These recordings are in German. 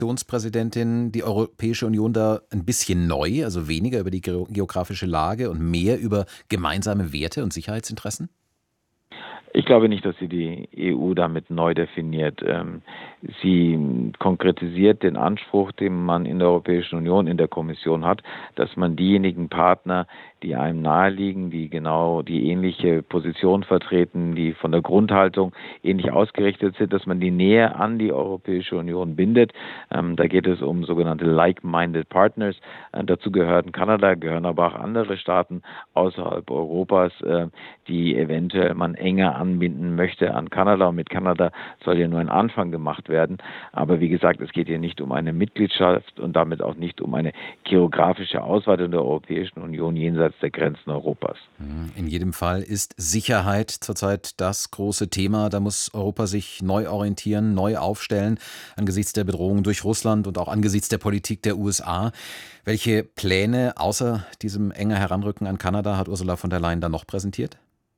Kommissionspräsidentin, die Europäische Union da ein bisschen neu, also weniger über die geografische Lage und mehr über gemeinsame Werte und Sicherheitsinteressen? Ich glaube nicht, dass sie die EU damit neu definiert. Sie konkretisiert den Anspruch, den man in der Europäischen Union, in der Kommission hat, dass man diejenigen Partner, die einem naheliegen, die genau die ähnliche Position vertreten, die von der Grundhaltung ähnlich ausgerichtet sind, dass man die näher an die Europäische Union bindet. Da geht es um sogenannte like-minded partners. Dazu gehören Kanada, gehören aber auch andere Staaten außerhalb Europas, die eventuell man enger anbinden möchte an Kanada. Und mit Kanada soll ja nur ein Anfang gemacht werden. Aber wie gesagt, es geht hier nicht um eine Mitgliedschaft und damit auch nicht um eine geografische Ausweitung der Europäischen Union jenseits der Grenzen Europas. In jedem Fall ist Sicherheit zurzeit das große Thema. Da muss Europa sich neu orientieren, neu aufstellen angesichts der Bedrohung durch Russland und auch angesichts der Politik der USA. Welche Pläne außer diesem enger Heranrücken an Kanada hat Ursula von der Leyen da noch präsentiert?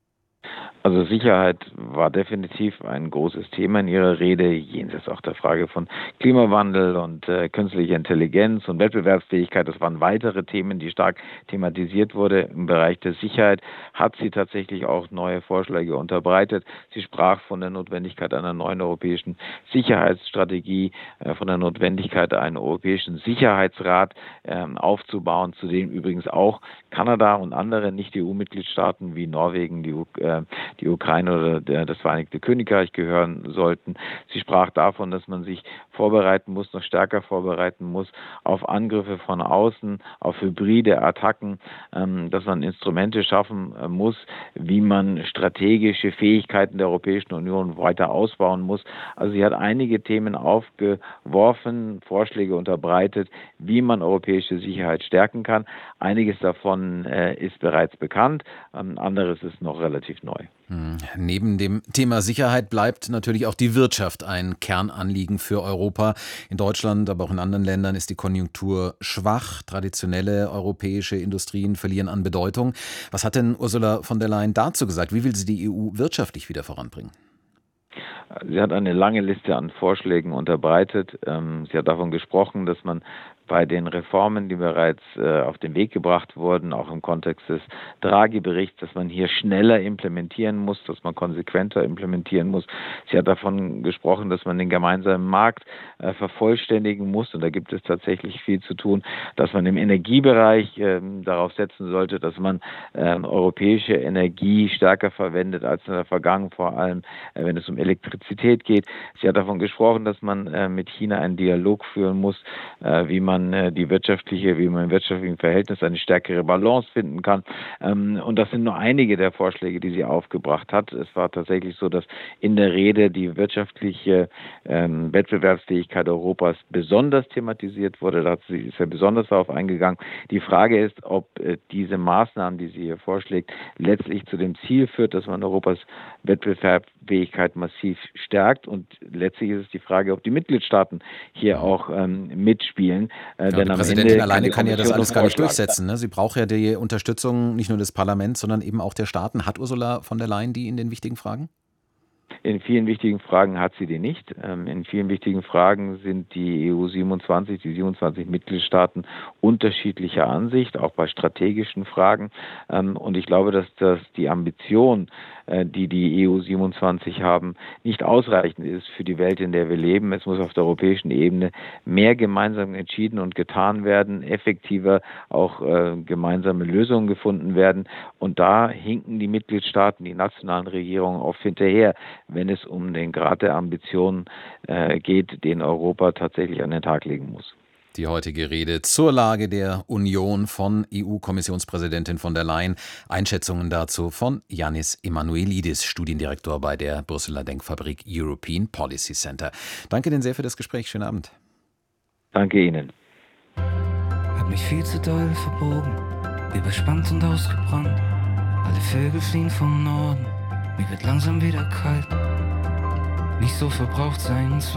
Also Sicherheit war definitiv ein großes Thema in Ihrer Rede, jenseits auch der Frage von Klimawandel und künstlicher Intelligenz und Wettbewerbsfähigkeit. Das waren weitere Themen, die stark thematisiert wurde. Im Bereich der Sicherheit hat sie tatsächlich auch neue Vorschläge unterbreitet. Sie sprach von der Notwendigkeit einer neuen europäischen Sicherheitsstrategie, von der Notwendigkeit, einen europäischen Sicherheitsrat aufzubauen, zu dem übrigens auch Kanada und andere Nicht-EU-Mitgliedstaaten wie Norwegen, die Ukraine oder das Vereinigte Königreich gehören sollten. Sie sprach davon, dass man sich vorbereiten muss, noch stärker vorbereiten muss auf Angriffe von außen, auf hybride Attacken, dass man Instrumente schaffen muss, wie man strategische Fähigkeiten der Europäischen Union weiter ausbauen muss. Also sie hat einige Themen aufgeworfen, Vorschläge unterbreitet, wie man europäische Sicherheit stärken kann. Einiges davon ist bereits bekannt, anderes ist noch relativ neu. Neben dem Thema Sicherheit bleibt natürlich auch die Wirtschaft ein Kernanliegen für Europa. In Deutschland, aber auch in anderen Ländern ist die Konjunktur schwach. Traditionelle europäische Industrien verlieren an Bedeutung. Was hat denn Ursula von der Leyen dazu gesagt? Wie will sie die EU wirtschaftlich wieder voranbringen? Sie hat eine lange Liste an Vorschlägen unterbreitet. Sie hat davon gesprochen, dass man bei den Reformen, die bereits auf den Weg gebracht wurden, auch im Kontext des Draghi-Berichts, dass man hier schneller implementieren muss, dass man konsequenter implementieren muss. Sie hat davon gesprochen, dass man den gemeinsamen Markt vervollständigen muss, und da gibt es tatsächlich viel zu tun, dass man im Energiebereich darauf setzen sollte, dass man europäische Energie stärker verwendet als in der Vergangenheit, vor allem wenn es um Elektrizität geht. Sie hat davon gesprochen, dass man mit China einen Dialog führen muss, wie man im wirtschaftlichen Verhältnis eine stärkere Balance finden kann. Und das sind nur einige der Vorschläge, die sie aufgebracht hat. Es war tatsächlich so, dass in der Rede die wirtschaftliche Wettbewerbsfähigkeit Europas besonders thematisiert wurde. Da ist sie besonders darauf eingegangen. Die Frage ist, ob diese Maßnahmen, die sie hier vorschlägt, letztlich zu dem Ziel führt, dass man Europas Wettbewerbsfähigkeit massiv stärkt. Und letztlich ist es die Frage, ob die Mitgliedstaaten hier auch mitspielen. Die Präsidentin alleine kann ja das alles gar nicht durchsetzen. Ne? Sie braucht ja die Unterstützung nicht nur des Parlaments, sondern eben auch der Staaten. Hat Ursula von der Leyen die in den wichtigen Fragen? In vielen wichtigen Fragen hat sie die nicht. In vielen wichtigen Fragen sind die EU-27, die 27 Mitgliedstaaten unterschiedlicher Ansicht, auch bei strategischen Fragen. Und ich glaube, dass die Ambition, die EU-27 haben, nicht ausreichend ist für die Welt, in der wir leben. Es muss auf der europäischen Ebene mehr gemeinsam entschieden und getan werden, effektiver auch gemeinsame Lösungen gefunden werden. Und da hinken die Mitgliedstaaten, die nationalen Regierungen oft hinterher, wenn es um den Grad der Ambitionen geht, den Europa tatsächlich an den Tag legen muss. Die heutige Rede zur Lage der Union von EU-Kommissionspräsidentin von der Leyen. Einschätzungen dazu von Yannis Emanuelidis, Studiendirektor bei der Brüsseler Denkfabrik European Policy Center. Danke Ihnen sehr für das Gespräch. Schönen Abend. Danke Ihnen. Hab mich viel zu doll verbogen, überspannt und ausgebrannt. Alle Vögel fliehen vom Norden, mir wird langsam wieder kalt. Nicht so verbraucht sein.